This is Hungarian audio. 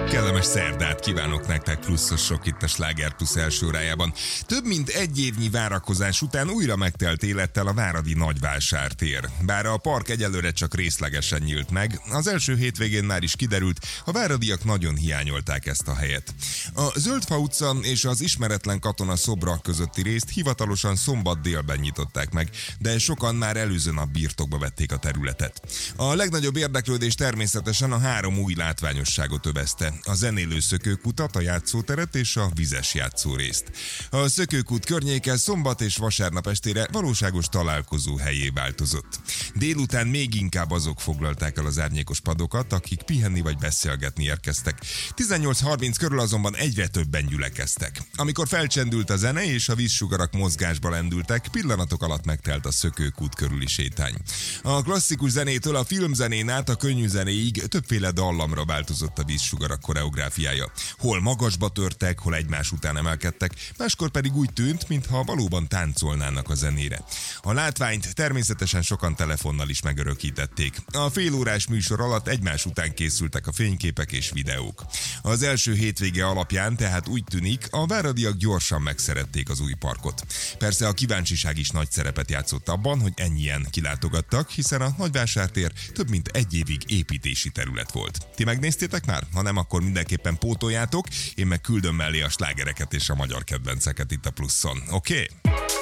Kellemes szerdát kívánok nektek, pluszosok itt a Sláger Plusz első órájában. Több mint egy évnyi várakozás után újra megtelt élettel a váradi Nagyvásártér. Bár a park egyelőre csak részlegesen nyílt meg, az első hétvégén már is kiderült, a váradiak nagyon hiányolták ezt a helyet. A Zöldfa utca és az Ismeretlen Katona szobra közötti részt hivatalosan szombat délben nyitották meg, de sokan már előző nap birtokba vették a területet. A legnagyobb érdeklődés természetesen a három új látványosságot övezte: a zenélő szökőkutat, a játszóteret és a vizes játszórészt. A szökőkút környéke szombat és vasárnap estére valóságos találkozó helyé változott. Délután még inkább azok foglalták el az árnyékos padokat, akik pihenni vagy beszélgetni érkeztek. 18:30 körül azonban egyre többen gyülekeztek. Amikor felcsendült a zene és a vízsugarak mozgásba lendültek, pillanatok alatt megtelt a szökőkút körüli sétány. A klasszikus zenétől a filmzenén át a könnyű zenéig többféle dallamra változott a vízsugarak koreográfiája. Hol magasba törtek, hol egymás után emelkedtek, máskor pedig úgy tűnt, mintha valóban táncolnának a zenére. A látványt természetesen sokan telefonnal is megörökítették. A félórás műsor alatt egymás után készültek a fényképek és videók. Az első hétvége alapján tehát úgy tűnik, a váradiak gyorsan megszerették az új parkot. Persze a kíváncsiság is nagy szerepet játszott abban, hogy ennyien kilátogattak, hiszen a Nagyvásártér több mint egy évig építési terület volt. Ti megnéztétek már? Ha nem, akkor mindenképpen pótoljátok, én meg küldöm mellé a slágereket és a magyar kedvenceket itt a Pluszon. Oké?